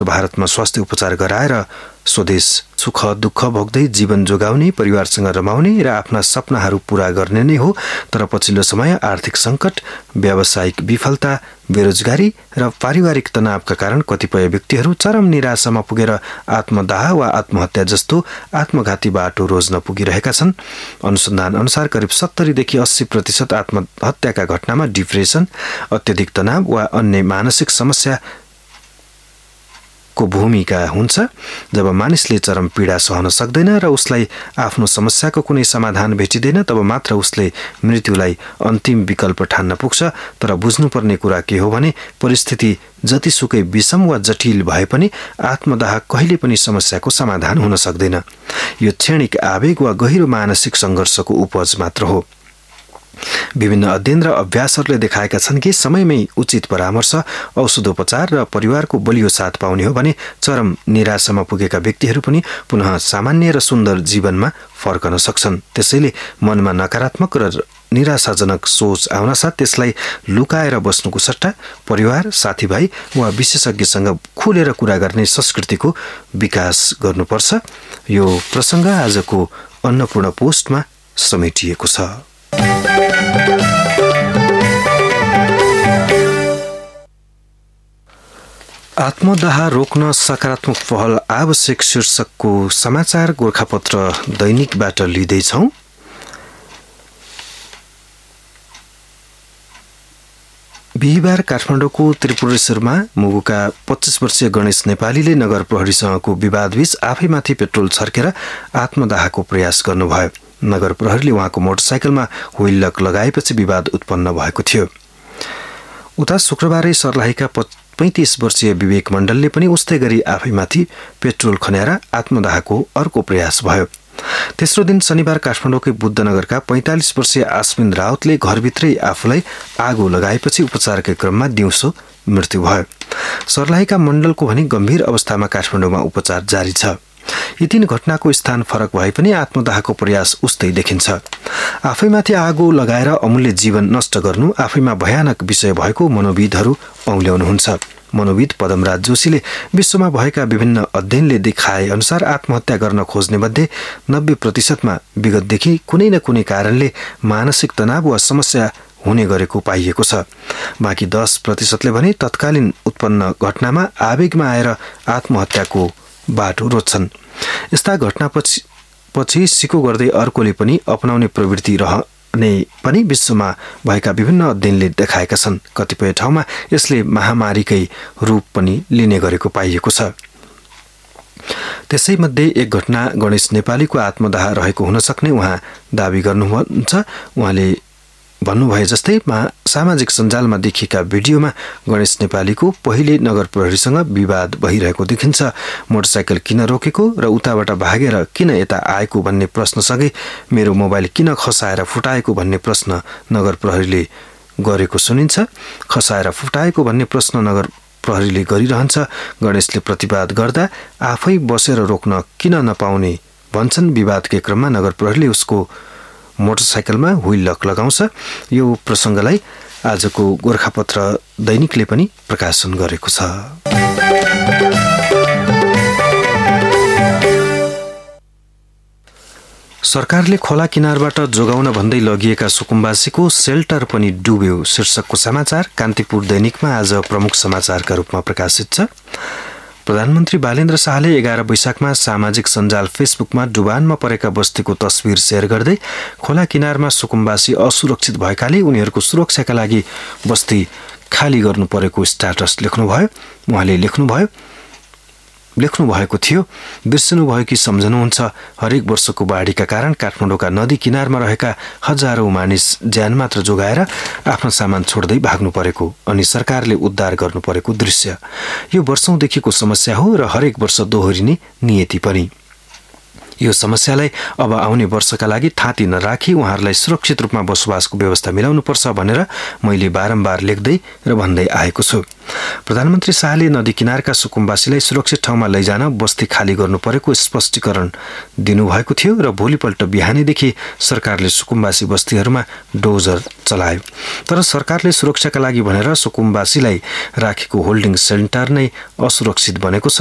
भारतमा स्वास्थ्य उपचार गराएर स्वदेश सुख दुःख भोग्दै जीवन जोगाउने, परिवारसँग रमाउने र आफ्ना सपनाहरू पूरा गर्ने नै हो। तर पछिल्लो समय आर्थिक सङ्कट, व्यावसायिक विफलता, बेरोजगारी र पारिवारिक तनावका कारण कतिपय व्यक्तिहरू चरम निराशामा पुगेर आत्मदाह वा आत्महत्या जस्तो आत्मघाती बाटो रोज्न पुगिरहेका छन्। अनुसन्धान अनुसार करिब 70देखि 80% आत्महत्याका घटनामा डिप्रेसन, अत्यधिक तनाव वा अन्य मानसिक समस्या को भूमिका हुन्छ। जब मानिसले चरम पीडा सहन सक्दैन र उसलाई आफ्नो समस्याको कुनै समाधान भेटिँदैन, तब मात्र उसले मृत्युलाई अन्तिम विकल्प ठान्न पुग्छ। तर बुझ्नुपर्ने कुरा के हो भने परिस्थिति जतिसुकै विषम वा जटिल भए पनि आत्मदाह कहिले पनि समस्याको समाधान हुन सक्दैन। यो क्षणिक आवेग वा गहिरो मानसिक सङ्घर्षको उपज मात्र हो। विभिन्न अध्ययन र अभ्यासहरूले देखाएका छन् कि समयमै उचित परामर्श, औषधोपचार र परिवारको बलियो साथ पाउने हो भने चरम निराशामा पुगेका व्यक्तिहरू पनि पुनः सामान्य र सुन्दर जीवनमा फर्कन सक्छन्। त्यसैले मनमा नकारात्मक र निराशाजनक सोच आउनासाथ त्यसलाई लुकाएर बस्नुको सट्टा परिवार, साथीभाइ वा विशेषज्ञसँग खुलेर कुरा गर्ने संस्कृतिको विकास गर्नुपर्छ। यो प्रसङ्ग आजको अन्नपूर्ण पोस्टमा समेटिएको छ। आत्मदाह रोक्न सकारात्मक पहल आवश्यक शीर्षकको समाचार गोरखापत्र दैनिकबाट लिँदैछौँ। बिहिबार काठमाडौँको त्रिपुरेश्वरमा मुगुका 25 वर्षीय गणेश नेपालीले नगर प्रहरीसँगको विवादबीच आफैमाथि पेट्रोल छर्केर आत्मदाहको प्रयास गर्नुभयो। नगर प्रहरीले उहाँको मोटरसाइकलमा व्हील लक लगाएपछि विवाद उत्पन्न भएको थियो। उता शुक्रबारै सर्लाहीका 35 वर्षीय विवेक मण्डलले पनि उस्तै गरी आफैमाथि पेट्रोल खन्याएर आत्मदाहको अर्को प्रयास भयो। तेस्रो दिन शनिबार काठमाडौँकै बुद्धनगरका 45 वर्षीय आश्विन राउतले घरभित्रै आफूलाई आगो लगाएपछि उपचारकै क्रममा दिउँसो मृत्यु भयो। सर्लाहीका मण्डलको भने गम्भीर अवस्थामा काठमाडौँमा उपचार जारी छ। यी तीन घटनाको स्थान फरक भए पनि आत्मदाहको प्रयास उस्तै देखिन्छ। आफैमाथि आगो लगाएर अमूल्य जीवन नष्ट गर्नु आफैमा भयानक विषय भएको मनोविदहरू औँल्याउनुहुन्छ। मनोविद पदमराज जोशीले विश्वमा भएका विभिन्न अध्ययनले देखाए अनुसार आत्महत्या गर्न खोज्ने मध्ये 90% विगतदेखि कुनै न कुनै कारणले मानसिक तनाव वा समस्या हुने गरेको पाइएको छ। बाँकी 10%ले भने तत्कालीन उत्पन्न घटनामा आवेगमा आएर आत्महत्याको बाटो रोज्छन्। यस्ता घटनापछि सिको गर्दै अर्कोले पनि अपनाउने प्रवृत्ति रहने पनि विश्वमा भएका विभिन्न अध्ययनले देखाएका छन्। कतिपय ठाउँमा यसले महामारीकै रूप पनि लिने गरेको पाइएको छ। त्यसैमध्ये एक घटना गणेश नेपालीको आत्मदाह रहेको हुन सक्ने उहाँ दावी गर्नुहुन्छ। उहाँले भन्नुभए जस्तै सामाजिक सञ्जालमा देखिएका भिडियोमा गणेश नेपालीको पहिले नगर प्रहरीसँग विवाद भइरहेको देखिन्छ। मोटरसाइकल किन रोकेको र उताबाट भागेर किन यता आएको भन्ने प्रश्नसँगै मेरो मोबाइल किन खसाएर फुटाएको भन्ने प्रश्न नगर प्रहरीले गरेको सुनिन्छ। खसाएर फुटाएको भन्ने प्रश्न नगर प्रहरीले गरिरहन्छ। गणेशले प्रतिवाद गर्दा आफै बसेर रोक्न किन नपाउने भन्छन्। विवादकै क्रममा नगर प्रहरीले उसको मोटरसाइकलमा व्हील लक लगाउँछ। यो प्रसङ्गलाई आजको गोरखापत्र दैनिकले पनि प्रकाशन गरेको छ। सरकारले खोला किनारबाट जोगाउन भन्दै लगिएका सुकुम्बासीको सेल्टर पनि डुब्यो शीर्षकको समाचार कान्तिपुर दैनिकमा आज प्रमुख समाचारका रूपमा प्रकाशित छ। प्रधानमन्त्री बालेन्द्र शाहले 11 वैशाखमा सामाजिक सञ्जाल फेसबुकमा डुबानमा परेका बस्तीको तस्बिर शेयर गर्दै खोला किनारमा सुकुम्बासी असुरक्षित भएकाले उनीहरूको सुरक्षाका लागि बस्ती खाली गर्नु परेको स्ट्याटस लेख्नुभयो। उहाँले लेख्नु भएको थियो, बिर्सनुभयो कि सम्झनुहुन्छ, हरेक वर्षको बाढीका कारण काठमाडौँका नदी किनारमा रहेका हजारौं मानिस ज्यान मात्र जोगाएर आफ्नो सामान छोड्दै भाग्नु परेको अनि सरकारले उद्धार गर्नु परेको दृश्य। यो वर्षौंदेखिको समस्या हो र हरेक वर्ष दोहोरिने नियति पनि। यो समस्यालाई अब आउने वर्षका लागि थाँती नराखी उहाँहरूलाई सुरक्षित रूपमा बसोबासको व्यवस्था मिलाउनुपर्छ भनेर मैले बारम्बार लेख्दै र भन्दै आएको छु। प्रधानमन्त्री शाहले नदी किनारका सुकुम्बासीलाई सुरक्षित ठाउँमा लैजान बस्ती खाली गर्नु परेको स्पष्टीकरण दिनुभएको थियो र भोलिपल्ट बिहानैदेखि सरकारले सुकुम्बासी बस्तीहरूमा डोजर चलायो। तर सरकारले सुरक्षाका लागि भनेर सुकुम्बासीलाई राखेको होल्डिङ सेन्टर नै असुरक्षित बनेको छ।